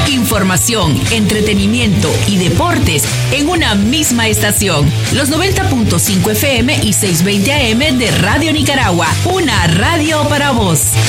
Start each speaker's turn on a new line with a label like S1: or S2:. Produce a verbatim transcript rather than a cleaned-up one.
S1: Información, entretenimiento y deportes en una misma estación. Los noventa punto cinco F M y seiscientos veinte A M de Radio Nicaragua. Una radio para vos.